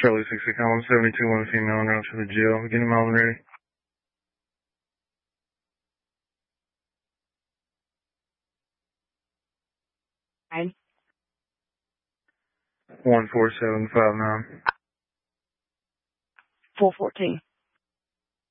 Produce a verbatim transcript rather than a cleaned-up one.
Charlie sixty, column seventy-two, one female en route to the jail. Getting miles and ready. Nine. one four seven five nine. four fourteen.